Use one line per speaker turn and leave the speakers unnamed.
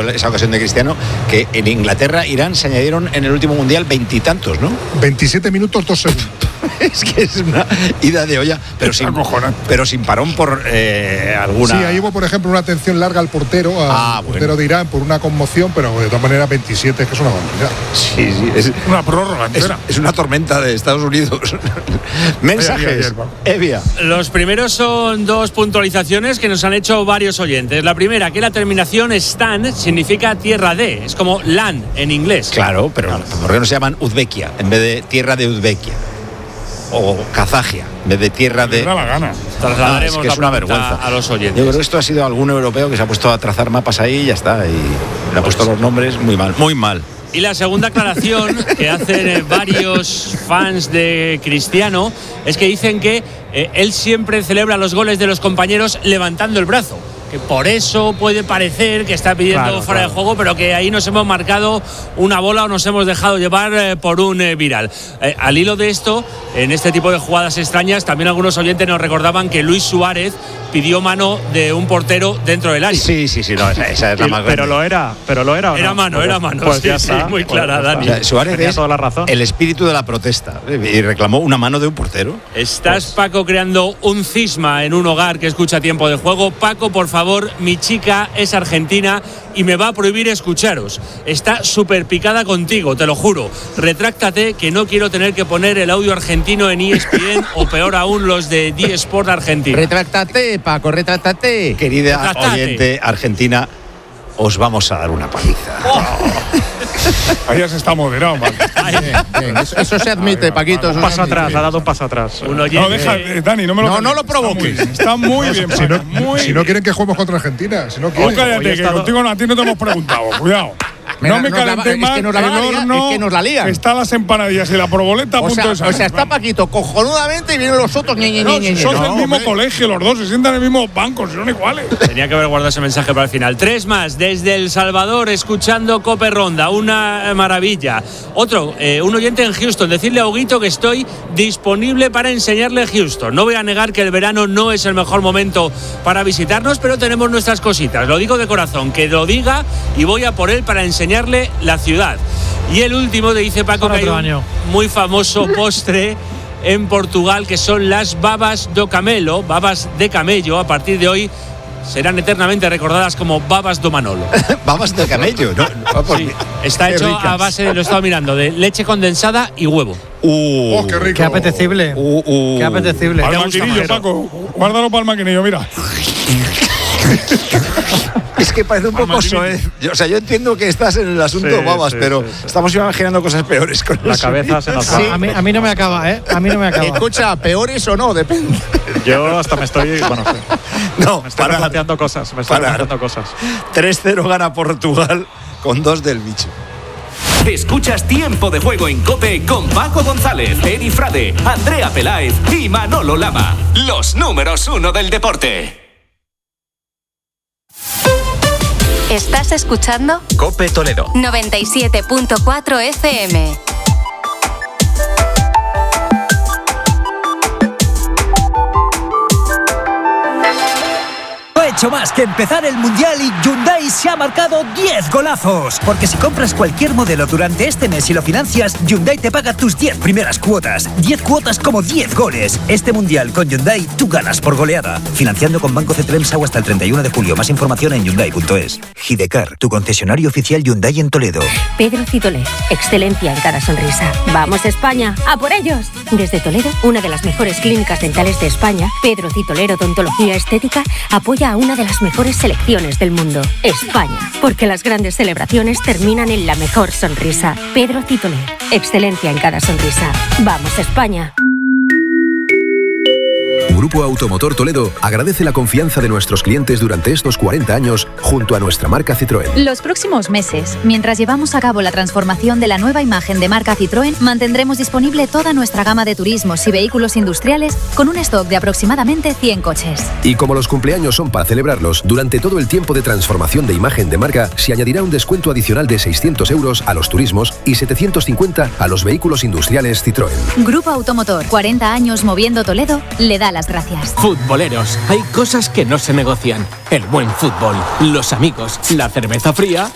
esa ocasión de Cristiano, que en Inglaterra, Irán se añadieron en el último mundial 20 y tantos, ¿no?
27 minutos, 2 segundos.
Es que es una ida de olla, pero sin parón por alguna...
Sí, ahí hubo, por ejemplo, una atención larga al portero, portero de Irán, por una conmoción, pero de todas maneras 27, que es una barbaridad.
Sí, es
una prórroga entera.
Es una tormenta de Estados Unidos. Mensajes, Evia.
Los primeros son 2 puntualizaciones que nos han hecho varios oyentes. La primera, que la terminación Stan significa tierra de, es como LAN en inglés.
Claro, pero ¿por qué no se llaman Uzbekia en vez de tierra de Uzbekia? O Kazakia, en vez de tierra de...
Me da la gana.
Trasladaremos
es que es una vergüenza
a los oyentes.
Yo creo que esto ha sido algún europeo que se ha puesto a trazar mapas ahí y ya está. Y le ha puesto los nombres muy mal, muy mal.
Y la segunda aclaración que hacen varios fans de Cristiano es que dicen que él siempre celebra los goles de los compañeros levantando el brazo. Que por eso puede parecer que está pidiendo fuera de juego, pero que ahí nos hemos marcado una bola o nos hemos dejado llevar por un viral. Al hilo de esto, en este tipo de jugadas extrañas, también algunos oyentes nos recordaban que Luis Suárez pidió mano de un portero dentro del área.
Sí, no, esa es la más grande.
Pero lo era ¿o no?
Era mano.
Pues
sí,
ya está,
sí, muy clara, Dani.
O sea, Suárez
tenía
es
toda la razón.
El espíritu de la protesta y reclamó una mano de un portero.
Estás, Paco, creando un cisma en un hogar que escucha Tiempo de Juego. Paco, por favor, mi chica es argentina y me va a prohibir escucharos. Está súper picada contigo, te lo juro. Retráctate, que no quiero tener que poner el audio argentino en ESPN o peor aún los de D-Sport Argentina.
Retráctate, Paco, retráctate. Querida oyente argentina, os vamos a dar una paliza.
Ahí ya se está moderado, man.
Bien, eso se admite, Paquito.
Un paso atrás, ha dado un paso atrás.
No, deja, Dani, no me lo
No lo provoques.
Está muy bien.
Si no quieren que juguemos contra Argentina, si no quieren.
Cállate, que contigo a ti no te hemos preguntado. Cuidado. No me calenté más, el horno,
que nos la lían.
Está las empanadillas y la proboleta a punto de salir.
O sea, está Paquito cojonudamente y vienen los otros.
Son del mismo colegio los dos, se sientan en el mismo banco, si son iguales.
Tenía que haber guardado ese mensaje para el final. 3 más, desde El Salvador, escuchando Cope Ronda, una maravilla. Otro, un oyente en Houston, decirle a Huguito que estoy disponible para enseñarle Houston. No voy a negar que el verano no es el mejor momento para visitarnos, pero tenemos nuestras cositas. Lo digo de corazón, que lo diga y voy a por él para enseñarle la ciudad. Y el último, te dice Paco, que hay un muy famoso postre en Portugal que son las babas do camelo, babas de camello. A partir de hoy serán eternamente recordadas como babas do Manolo.
Babas de camello, ¿no?
Sí, está hecho ricas. A base, lo he estado mirando, de leche condensada y huevo.
Qué rico.
Qué apetecible. Qué apetecible.
Al maquinillo, Paco. Guárdalo para el maquinillo, mira.
Es que parece un poco soez. O sea, yo entiendo que estás en el asunto babas, pero estamos imaginando cosas peores con
la cabeza. Se nos
va. A mí no me acaba, ¿eh? A mí no me acaba.
Escucha, peores o no, depende.
Yo hasta me estoy...
No,
me estoy replanteando cosas.
3-0 gana Portugal con 2 del bicho.
Escuchas Tiempo de Juego en COPE con Paco González, Eri Frade, Andrea Peláez y Manolo Lama. Los números 1 del deporte.
¿Estás escuchando?
COPE Toledo
97.4 FM.
Hecho más que empezar el Mundial y Hyundai se ha marcado 10 golazos. Porque si compras cualquier modelo durante este mes y lo financias, Hyundai te paga tus 10 primeras cuotas. 10 cuotas como 10 goles. Este Mundial con Hyundai tú ganas por goleada. Financiando con Banco Cetremsa hasta el 31 de julio. Más información en Hyundai.es. Gidecar, tu concesionario oficial Hyundai en Toledo.
Pedro Citolé, excelencia en cada sonrisa. ¡Vamos España! ¡A por ellos! Desde Toledo, una de las mejores clínicas dentales de España, Pedro Citolé Odontología Estética apoya a una de las mejores selecciones del mundo, España, porque las grandes celebraciones terminan en la mejor sonrisa. Pedro Citolé, excelencia en cada sonrisa. ¡Vamos España!
Grupo Automotor Toledo agradece la confianza de nuestros clientes durante estos 40 años junto a nuestra marca Citroën.
Los próximos meses, mientras llevamos a cabo la transformación de la nueva imagen de marca Citroën, mantendremos disponible toda nuestra gama de turismos y vehículos industriales con un stock de aproximadamente 100 coches.
Y como los cumpleaños son para celebrarlos, durante todo el tiempo de transformación de imagen de marca se añadirá un descuento adicional de 600 euros a los turismos y 750 a los vehículos industriales Citroën.
Grupo Automotor, 40 años moviendo Toledo, le da las gracias.
Futboleros, hay cosas que no se negocian. El buen fútbol, los amigos, la cerveza fría